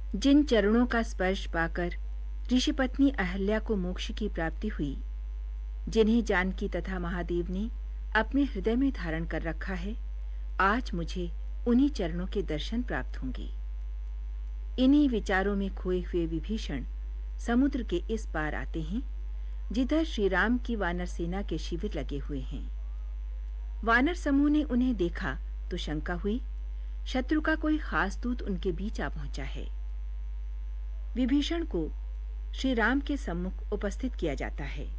जिन चरणों का स्पर्श पाकर ऋषि पत्नी अहल्या को मोक्ष की प्राप्ति हुई, जिन्हें जानकी तथा महादेव ने अपने हृदय में धारण कर रखा है, आज मुझे उन्हीं चरणों के दर्शन प्राप्त होंगे। इन्हीं विचारों में खोए हुए विभीषण समुद्र के इस पार आते हैं, जिधर श्री राम की वानर सेना के शिविर लगे हुए हैं। वानर समूह ने उन्हें देखा तो शंका हुई, शत्रु का कोई खास दूत उनके बीच आ पहुंचा है। विभीषण को श्री राम के सम्मुख उपस्थित किया जाता है।